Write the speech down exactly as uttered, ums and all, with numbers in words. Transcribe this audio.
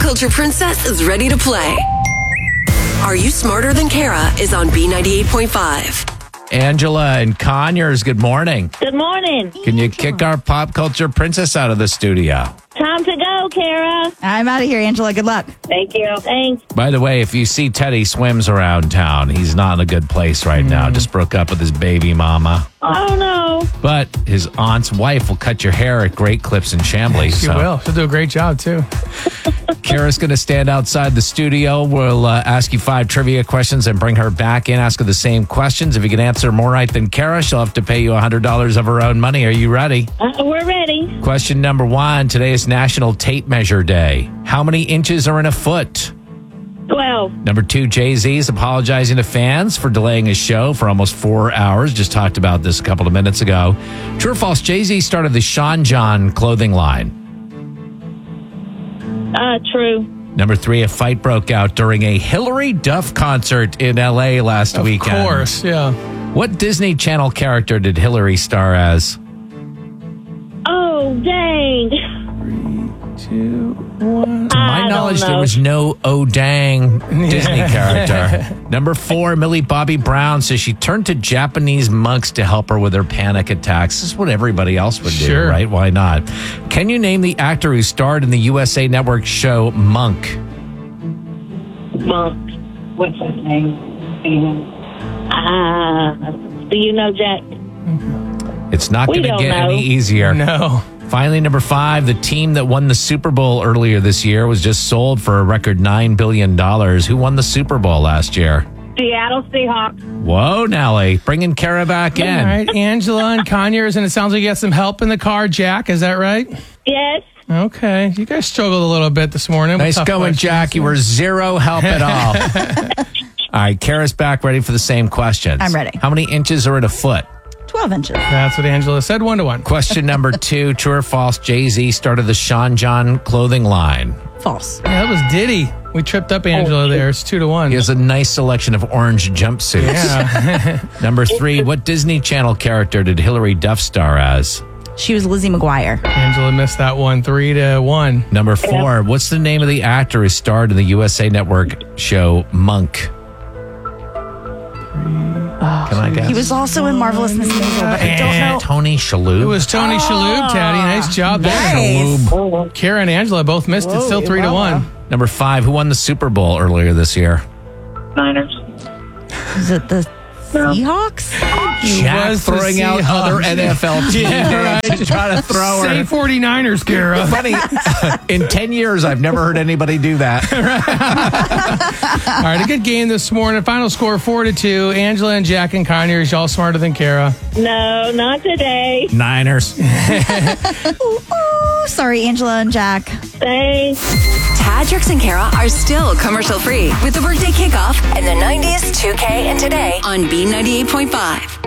culture princess is ready to play. Are You Smarter Than Kara is on B ninety-eight point five. Angela and Conyers, good morning. Good morning. Can you kick our pop culture princess out of the studio? Time to go, Kara. I'm out of here, Angela. Good luck. Thank you. Thanks. By the way, if you see Teddy swims around town, he's not in a good place right now. Just broke up with his baby mama. Oh, no. But his aunt's wife will cut your hair at Great Clips in Chambly. She so. will. She'll do a great job, too. Kara's going to stand outside the studio. We'll uh, ask you five trivia questions and bring her back in, ask her the same questions. If you can answer more right than Kara, she'll have to pay you one hundred dollars of her own money. Are you ready? Uh, we're ready. Question number one. Today is National Tape Measure Day. How many inches are in a foot? twelve. Number two, Jay-Z is apologizing to fans for delaying his show for almost four hours. Just talked about this a couple of minutes ago. True or false, Jay-Z started the Sean John clothing line. Uh, true. Number three, a fight broke out during a Hillary Duff concert in L A last Of weekend. Of course, yeah. What Disney Channel character did Hillary star as? Oh, dang. Two, one. To my I knowledge, don't there know. was no oh dang Disney character. Number four, Millie Bobby Brown says she turned to Japanese monks to help her with her panic attacks. This is what everybody else would do, Sure. right? Why not? Can you name the actor who starred in the U S A Network show Monk? Monk. What's his name? Ah, uh, do you know Jack? It's not We going to don't get know. any easier. No. Finally, number five, the team that won the Super Bowl earlier this year was just sold for a record nine billion dollars. Who won the Super Bowl last year? Seattle Seahawks. Whoa, Nelly. Bringing Kara back in. All right, Angela and Conyers, and it sounds like you got some help in the car, Jack. Is that right? Yes. Okay. You guys struggled a little bit this morning. with Nice tough going, questions. Jack. You were zero help at all. All right, Kara's back, ready for the same questions. I'm ready. How many inches are in a foot? twelve inches. That's what Angela said, one to one. Question number two, true or false, Jay-Z started the Sean John clothing line. False. Yeah, that was Diddy. We tripped up Angela there. It's two to one. He has a nice selection of orange jumpsuits. Yeah. Number three, what Disney Channel character did Hillary Duff star as? She was Lizzie McGuire. Angela missed that one, three to one. Number four, what's the name of the actor who starred in the U S A Network show Monk? Can I guess? He was also in Marvelous Miss Maisel, but I don't Eh, know. Tony Shalhoub. It was Tony Shalhoub, Taddy. Nice job there. Nice. Kara and Angela both missed it. Whoa, Still three to wow. one. Number five, who won the Super Bowl earlier this year? Niners. Is it the Seahawks? Jack was the throwing out Seahawks. other N F L teams Yeah, right. to try to throw Say her. forty-niners, Kara. Funny, in ten years, I've never heard anybody do that. All right, a good game this morning. Final score four to two. Angela and Jack and Conyers, y'all smarter than Kara. No, not today. Niners. Ooh, sorry, Angela and Jack. Thanks. Tadrix and Kara are still commercial free with the workday kickoff and the nineties two K and Today on B ninety-eight point five.